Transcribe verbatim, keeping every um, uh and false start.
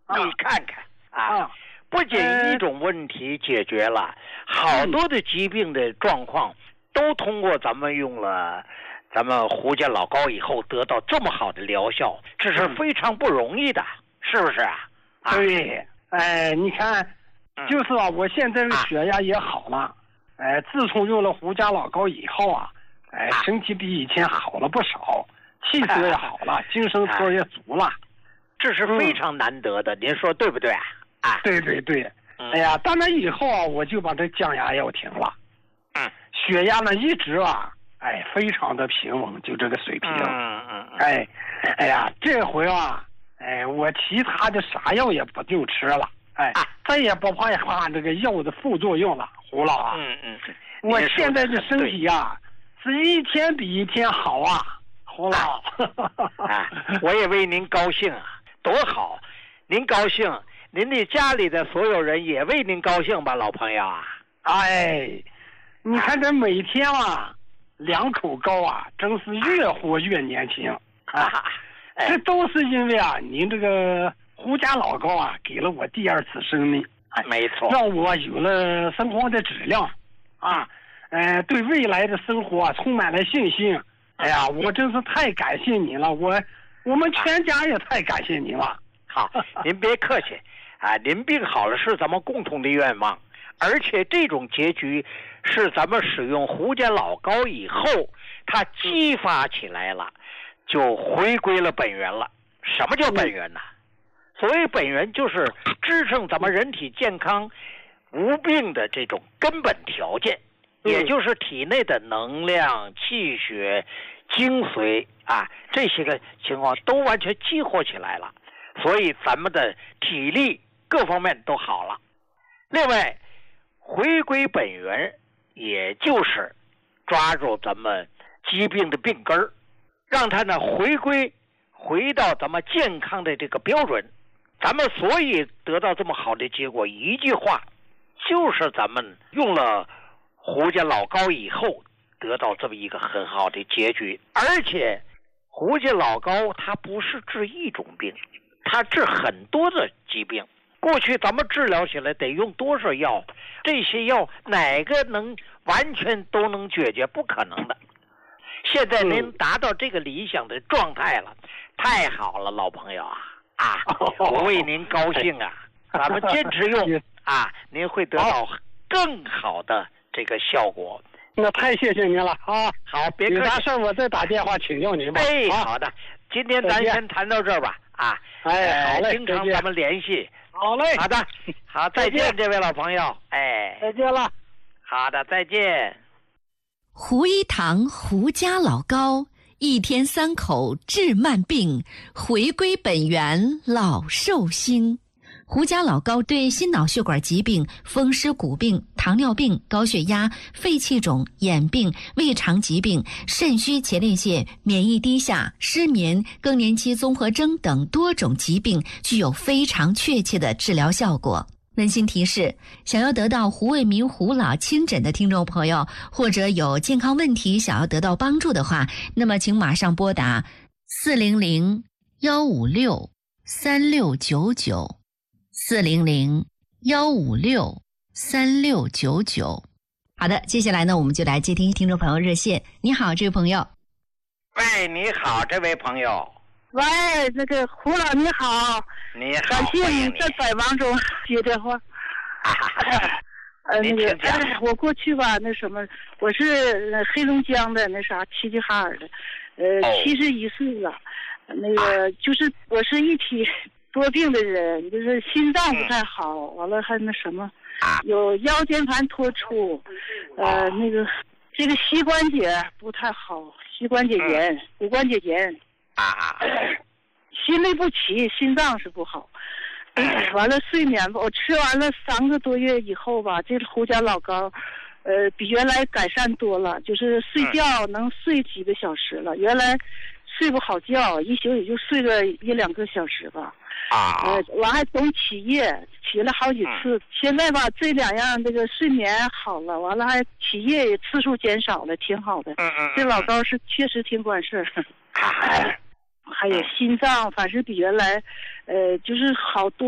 你看看啊，啊不仅一种问题解决了，好多的疾病的状况都通过咱们用了咱们胡家老高以后得到这么好的疗效，这是非常不容易的，是不是啊？ 啊对，哎，你看，就是啊，我现在的血压也好了，哎，自从用了胡家老高以后啊，哎，身体比以前好了不少，气色也好了，精神头也足了， 这是非常难得的，您说对不对啊？啊， 对对对，哎呀，当然以后啊，我就把这降压药停了， 嗯， 血压呢一直啊，哎，非常的平稳，就这个水平， 嗯嗯， 哎，哎呀，这回啊，哎，我其他的啥药也不就吃了，哎，再也不怕怕这个药的副作用了，胡老啊， 嗯嗯， 我现在的身体啊，是一天比一天好啊，胡老， 啊，我也为您高兴啊，多好，您高兴。您的家里的所有人也为您高兴吧，老朋友啊！ 哎，你看这每天啊，两口高啊，真是越活越年轻啊！哎、这都是因为啊，您这个胡家老高啊，给了我第二次生命， 哎、没错， 让我有了生活的质量啊，呃，对未来的生活、啊、充满了信心。哎呀，我真是太感谢您了，我我们全家也太感谢您了。 好，您别客气。啊，您病好了是咱们共同的愿望，而且这种结局是咱们使用胡家老高以后，它激发起来了，就回归了本源了。什么叫本源呢？所谓本源就是支撑咱们人体健康无病的这种根本条件，也就是体内的能量、气血、精髓啊，这些个情况都完全激活起来了，所以咱们的体力各方面都好了。另外，回归本源，也就是抓住咱们疾病的病根儿，让它呢回归回到咱们健康的这个标准。咱们所以得到这么好的结果，一句话，就是咱们用了胡家老高以后得到这么一个很好的结局。而且胡家老高它不是治一种病，它治很多的疾病。过去咱们治疗起来得用多少药，这些药哪个能完全都能解决？不可能的。现在您达到这个理想的状态了，太好了，老朋友啊啊！我为您高兴啊！咱们坚持用啊，您会得到更好的这个效果。 那太谢谢您了啊！ 好，别客气。 有啥事我再打电话请教您吧。 哎，好的，今天咱先谈到这儿吧啊！ 哎，好嘞， 经常咱们联系。 好嘞， 好的，好，再见，这位老朋友，哎， 再见了。 好的，再见。 胡一堂胡家老高，一天三口治慢病，回归本源老寿星。胡家老高对心脑血管疾病、风湿骨病、糖尿病、高血压、肺气肿、眼病、胃肠疾病、肾虚前列腺、免疫低下、失眠、更年期综合征等多种疾病具有非常确切的治疗效果。温馨提示，想要得到胡卫民胡老亲诊的听众朋友，或者有健康问题想要得到帮助的话，那么请马上拨打四零零幺五六三六九九四零零幺五六三六九九。好的，接下来呢，我们就来接听听众朋友热线。你好，这位朋友。 喂，你好，这位朋友。 喂，那个胡老你好。 你好， 感谢你在百忙中接电话。 啊、 呃，那个、哎，我过去吧，那什么，我是黑龙江的那啥齐齐哈尔的，呃，七十一岁了，那个、啊、就是我是一体多病的人，就是心脏不太好，嗯、完了还那什么，有腰间盘突出，呃，那个这个膝关节不太好，膝关节炎、嗯、骨关节炎。 啊， 心律不齐，心脏是不好。完了睡眠吧，我吃完了三个多月以后吧，这胡家老高，呃，比原来改善多了，就是睡觉能睡几个小时了。原来睡不好觉，一宿也就睡个一两个小时吧。 啊， 呃，完还总起夜，起了好几次。嗯、现在吧，这两样这个睡眠好了，完了还起夜次数减少了，挺好的。 嗯嗯， 这老高是确实挺管事儿。 啊还有心脏，反正比原来，呃，就是好多。